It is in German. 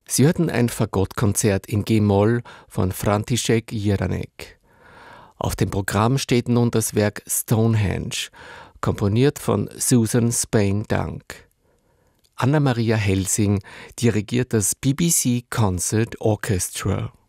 Sie hörten ein Fagottkonzert in G-Moll von František Jiranek. Auf dem Programm steht nun das Werk Stonehenge, komponiert von Susan Spain Dunk. Anna-Maria Helsing dirigiert das BBC Concert Orchestra.